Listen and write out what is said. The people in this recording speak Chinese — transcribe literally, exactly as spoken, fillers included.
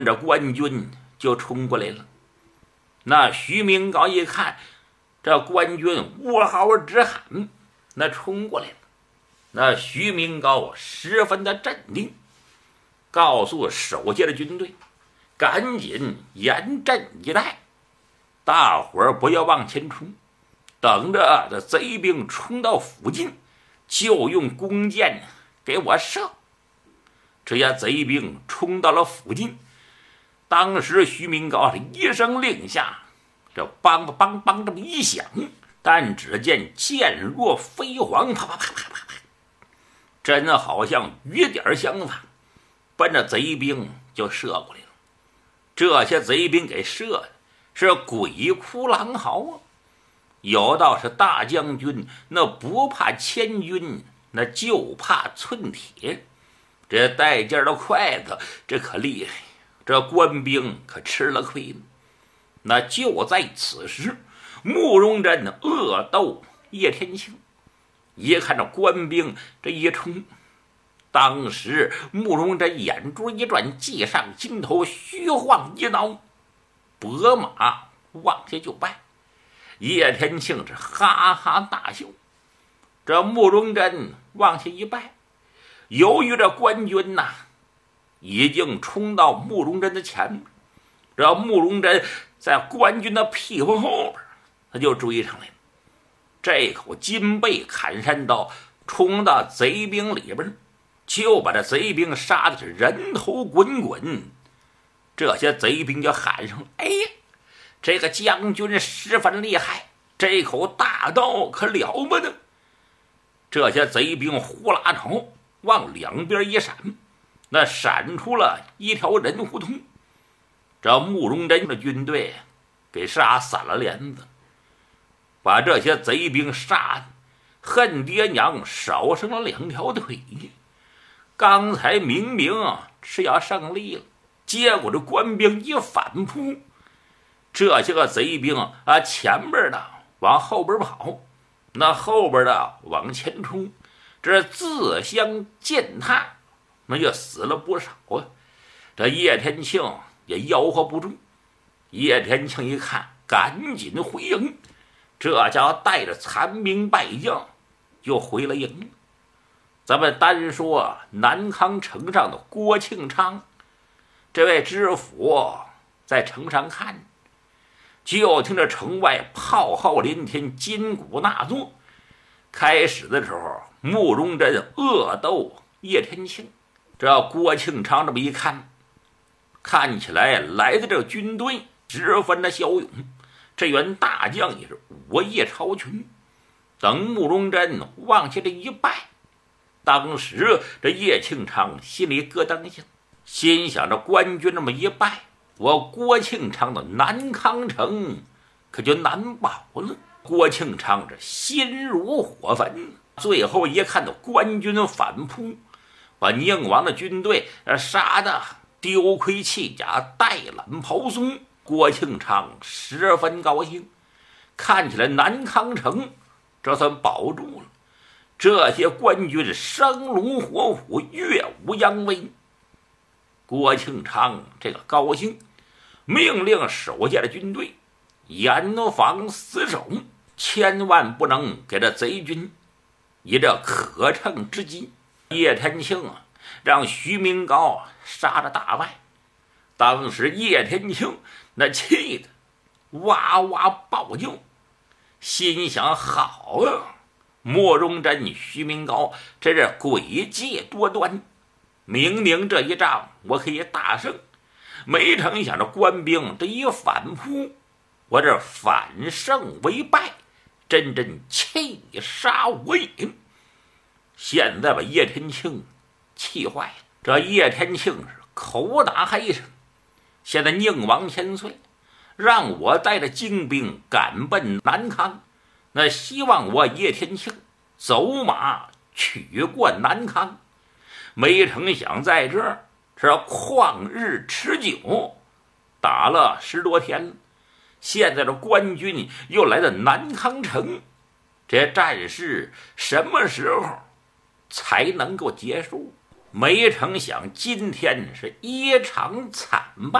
这官军就冲过来了。那徐明高一看这官军呜嚎直喊，那冲过来了。那徐明高十分的镇定，告诉手下的军队赶紧严阵以待，大伙儿不要往前冲，等着这贼兵冲到附近，就用弓箭给我射。这些贼兵冲到了附近，当时徐明高是一声令下，这梆梆梆梆这么一响，但只见箭若飞蝗，啪啪啪啪啪啪，真好像雨点相反，奔着贼兵就射过来了。这些贼兵给射的是鬼哭狼嚎啊！有道是大将军那不怕千军，那就怕寸铁。这带劲的筷子这可厉害，这官兵可吃了亏了。那就在此时，慕容真恶斗叶天庆，一看这官兵这一冲，当时慕容真眼珠一转，计上心头，虚晃一挠，拨马往下就拜。叶天庆是哈哈大笑，这慕容真往下一拜，由于这官军呐、啊、已经冲到慕容真的前面，这慕容真在官军的屁股后边他就追上来了。这口金背砍山刀冲到贼兵里边，就把这贼兵杀的是人头滚滚。这些贼兵就喊上：“哎呀，这个将军十分厉害，这口大刀可了不得！”这些贼兵呼啦脑往两边一闪，那闪出了一条人胡同。这慕容真的军队给杀散了连子，把这些贼兵杀的恨爹娘少生了两条腿。刚才明明是要胜利了，结果这官兵一反扑，这些个贼兵啊，前边的往后边跑，那后边的往前冲，这自相践踏，那就死了不少啊。这叶天庆也吆喝不住，叶天庆一看，赶紧回营，这家伙带着残兵败将就回了营了。咱们单说南康城上的郭庆昌，这位知府在城上看，就听着城外炮号连天，金鼓纳作。开始的时候，慕容真恶斗叶天庆，这郭庆昌这么一看，看起来来的这个军队十分的骁勇，这员大将也是武艺超群。等慕容真往下这一拜，当时这叶庆昌心里咯噔一下，心想着官军这么一拜，我郭庆昌的南康城可就难保了。郭庆昌这心如火焚，最后一看到官军反扑，把宁王的军队杀得丢盔弃甲，带揽袍松，郭庆昌十分高兴，看起来南康城这算保住了。这些官军生龙活虎，耀武扬威。郭庆昌这个高兴，命令手下的军队严防死守，千万不能给这贼军以这可乘之机。叶天庆啊，让徐明高杀了大败。当时叶天庆那气的哇哇暴叫，心想：好啊，慕容真、徐明高这是诡计多端，明明这一仗我可以大胜，没成想这官兵这一反扑，我这反胜为败，真真气杀我也。现在把叶天庆气坏了，这叶天庆是口打黑声，现在宁王千岁让我带着精兵赶奔南康，那希望我叶天庆走马取过南康，没成想在这儿是旷日持久，打了十多天了，现在的官军又来到南康城，这战事什么时候才能够结束？ 没成想今天是一场惨败。